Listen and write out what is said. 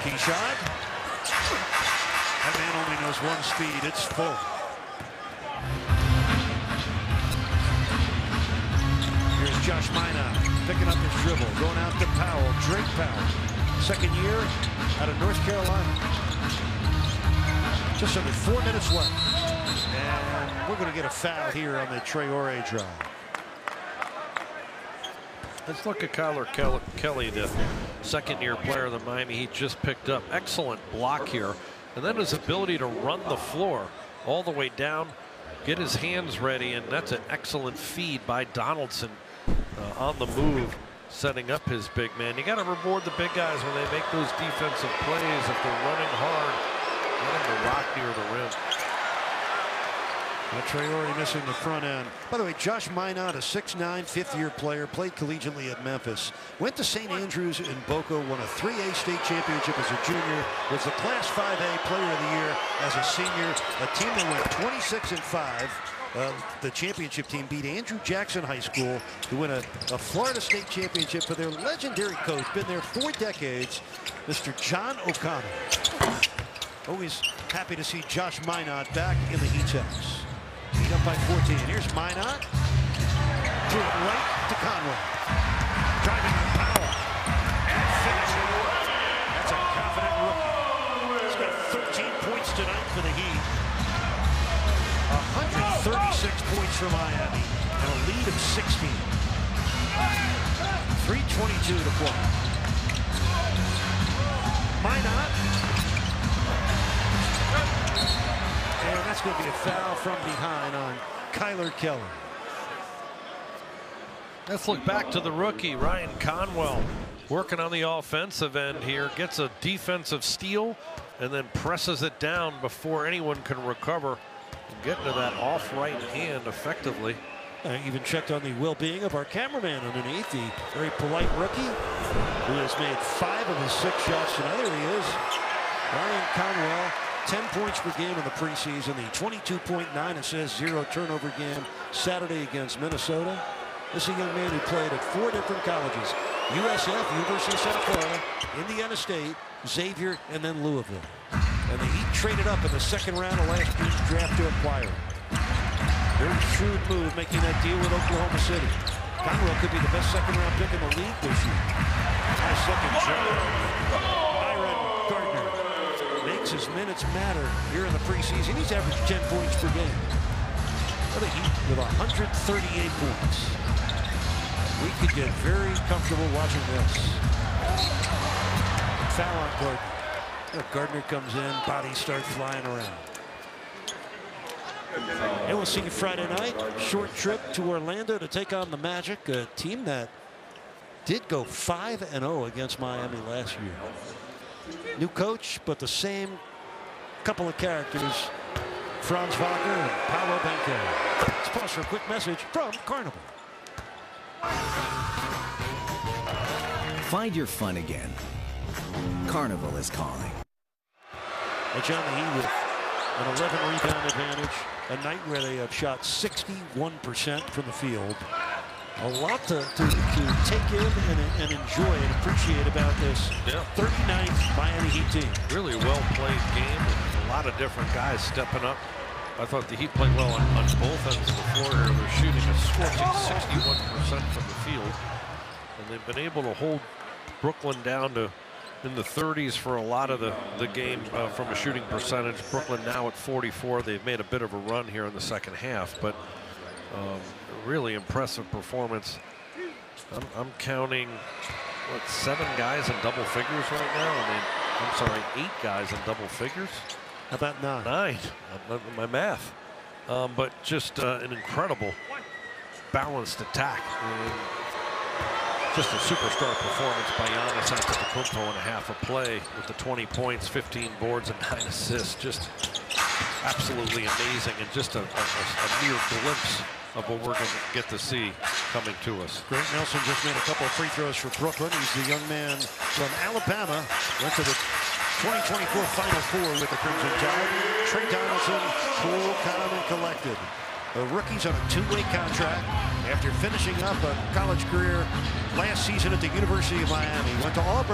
Key shot. That man only knows one speed. It's full. Here's Josh Minot picking up his dribble, going out to Powell, Drake Powell. Second year out of North Carolina. Just under 4 minutes left. And we're going to get a foul here on the Traore drive. Let's look at Kyler Kelly, the second-year player of the Miami Heat just picked up. Excellent block here. And then his ability to run the floor all the way down, get his hands ready, and that's an excellent feed by Donaldson on the move, setting up his big man. You got to reward the big guys when they make those defensive plays. If they're running hard, get them to rock near the rim. Traore missing the front end. By the way, Josh Minot, a 6'9", fifth-year player, played collegiately at Memphis. Went to St. Andrews in Boca, won a 3A state championship as a junior. Was the Class 5A Player of the Year as a senior. A team that went 26-5. The championship team beat Andrew Jackson High School to win a Florida State championship for their legendary coach. Been there 4 decades, Mr. John O'Connor. Always happy to see Josh Minot back in the Heat's house. Heat up by 14. Here's Minot. Threw it right to Conway. Driving to Powell. And finishing. That's a confident rookie. He's got 13 points tonight for the Heat. 136 points for Miami. And a lead of 16. 3:22 to play. Minot. And that's going to be a foul from behind on Kyler Kelly. Let's look back to the rookie, Ryan Conwell, working on the offensive end here. Gets a defensive steal and then presses it down before anyone can recover. Getting to that off right hand effectively. I even checked on the well-being of our cameraman underneath, the very polite rookie who has made 5 of his 6 shots tonight. There he is, Ryan Conwell. 10 points per game in the preseason, the 22.9 assists, 0 turnover game Saturday against Minnesota. This is a young man who played at 4 different colleges: USF, University of South Florida, Indiana State, Xavier, and then Louisville. And the Heat traded up in the second round of last year's draft to acquire him. Very shrewd move, making that deal with Oklahoma City. Conwell could be the best second-round pick in the league this year. Nice second shot. Byron Gardner makes his minutes matter here in the preseason. He's averaged 10 points per game. For the Heat with 138 points. We could get very comfortable watching this. Foul on Gardner. Gardner comes in, bodies start flying around. And we'll see you Friday night. Short trip to Orlando to take on the Magic, a team that did go 5-0 against Miami last year. New coach, but the same couple of characters, Franz Wagner and Paolo Banchero. Let's pause for a quick message from Carnival. Find your fun again. Carnival is calling. John, the Heat with an 11 rebound advantage. A night where they have shot 61% from the field. A lot to take in and enjoy and appreciate about this 39th Miami Heat team. Really well played game. A lot of different guys stepping up. I thought the Heat played well on both ends of the floor here. They're shooting a scorching 61% from the field. And they've been able to hold Brooklyn down to in the 30s for a lot of the game from a shooting percentage. Brooklyn now at 44. They've made a bit of a run here in the second half, but really impressive performance. I'm counting, what, 7 guys in double figures right now? I mean, I'm sorry, 8 guys in double figures. How about 9? 9, my math. But just an incredible balanced attack. Just a superstar performance by Giannis Antetokounmpo and a half a play with the 20 points, 15 boards, and 9 assists. Just absolutely amazing, and just a mere glimpse of what we're going to get to see coming to us. Grant Nelson just made a couple of free throws for Brooklyn. He's the young man from Alabama. Went to the 2024 Final Four with the Crimson Tide. Trey Donaldson, cool, calm, and collected. The rookie's on a 2-way contract after finishing up a college career last season at the University of Miami. Went to Auburn.